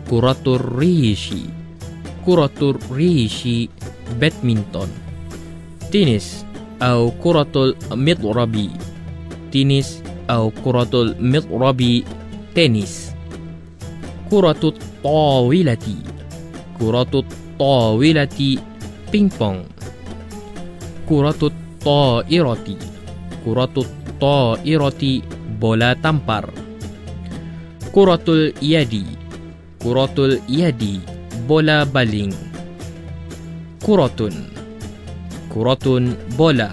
kuratul rishi. Kuratul rishi badminton. Tenis atau kuratul midrabi. Tenis atau kuratul midrabi tenis. Kuratul tawilati. Kuratul tawilati pingpong. Kuratul ta'irati. Kuratul ta'irati bola tampar. Kuratul yadi. Kuratul yadi bola baling. Kuratun. Kuratun bola.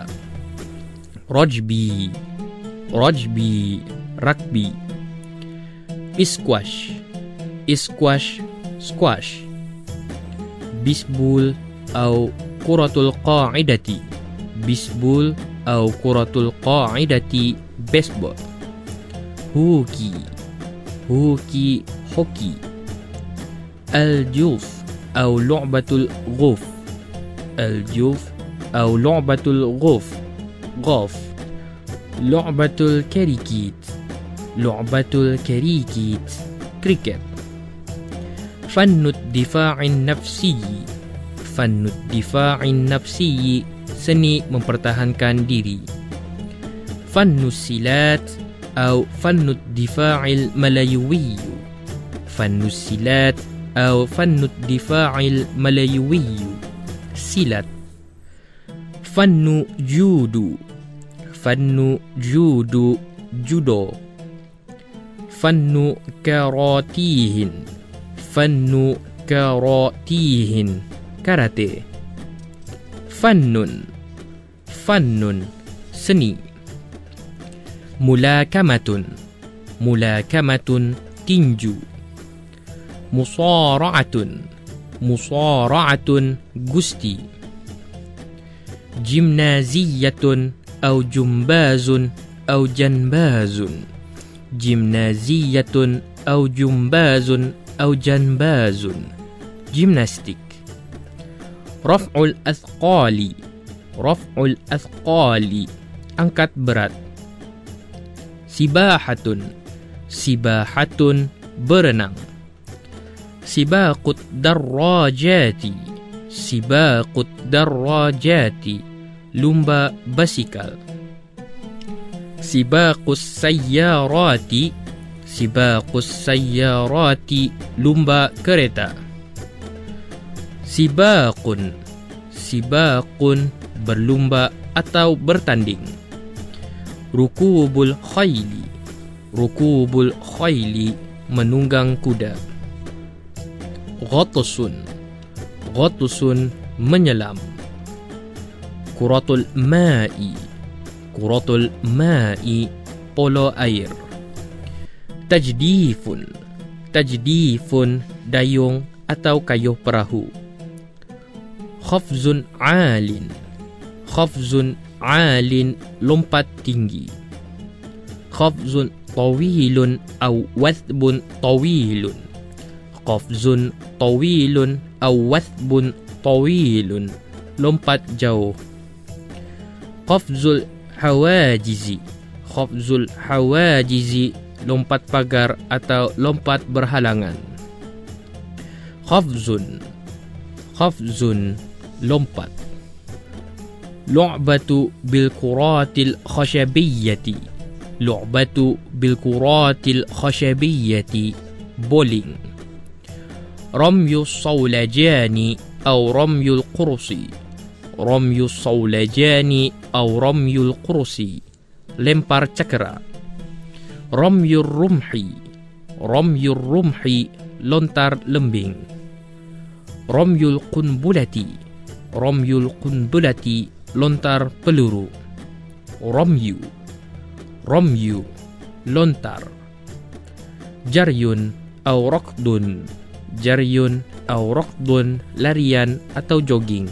Rajbi. Rajbi rugby. Squash. Squash squash. Bisbol atau kuratul qa'idati. Bisbol atau kuratul qa'idati baseball. Hoki. Hoki hoki. Al-juf atau lu'batul ghuf. Al-juf atau lu'batul ghuf. Golf. Lu'batul karikit. Lu'batul karikit cricket. Fannud difa'in nafsiyyi. Fannud difa'in nafsiyyi seni mempertahankan diri. Fannus silat atau fannud difa'il malayuwiyyu. Fannus silat atau fannud difa'il malayuwiyyu silat. Fannu judu. Fannu judu judo. Fannu karatihin. Fannu karatihin karate. Fannun. Fannun seni. Mulakamatun. Mulakamatun tinju. Musara'atun. Musara'atun gusti. Gimnaziyatun atau jumbazun atau janbazun. Gimnaziyatun atau jumbazun atau janbazun. Gimnastik. Raf'ul athqali. Raf'ul athqali angkat berat. Sibahatun. Sibahatun berenang. Sibaqut darrajati. Sibaqut darrajati lumba basikal. Sibaqus sayyarati. Sibaqus sayyarati lumba kereta. Sibaqun. Sibaqun berlumba atau bertanding. Rukubul khayli. Rukubul khayli menunggang kuda. Ghatsun. Ghatsun menyelam. Kuratul ma'i. Kuratul ma'i polo air. Tajdifun. Tajdifun dayung atau kayuh perahu. Khafzun alin. Khafzun alin lompat tinggi. Khafzun tawilun atau wathbun tawilun. Khafzun tawilun atau wathbun tawilun lompat jauh. Khafzul hawajizi. Khafzul hawajizi lompat pagar atau lompat berhalangan. Khafzun. Khafzun lompat. Lu'batu bil kuratil khashabiyyati. Lu'batu bil kuratil khashabiyyati bowling. Ramyus sawlajani atau ramyul qursi. Ramyus sawlajani atau ramyul qursi lempar cakera. Ramyur rumhi. Ramyur rumhi lontar lembing. Ramyul qunbulati. Ramyul qunbulati lontar peluru. Ramyu. Ramyu lontar. Jaryun atau raqdun. Jaryun atau raqdun larian atau jogging.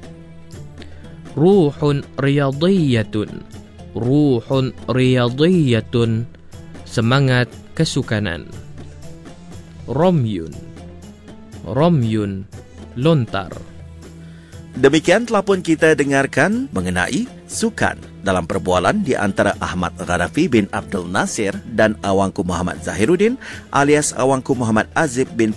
Ruhun riyadiyatun. Ruhun riyadiyatun semangat kesukanan. Ramyun. Ramyun lontar. Demikian telah pun kita dengarkan mengenai sukan dalam perbualan di antara Ahmad Gharafi bin Abdul Nasir dan Awangku Muhammad Zahiruddin alias Awangku Muhammad Azib bin